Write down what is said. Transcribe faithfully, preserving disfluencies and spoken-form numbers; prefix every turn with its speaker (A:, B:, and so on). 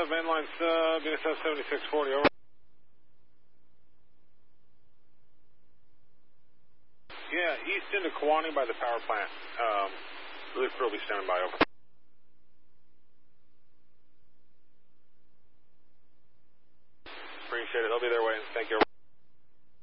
A: Sub, mainline sub, N S F seventy-six forty, over. Yeah, east into Kewanee by the power plant. Um, Relief crew will be standing by, over. Appreciate it, they'll be there waiting, thank you.